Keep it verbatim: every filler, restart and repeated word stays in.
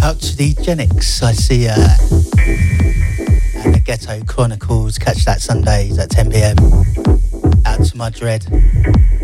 out to the Genix. I see uh, and the Ghetto Chronicles. Catch that Sundays at ten p.m. Out to my dread.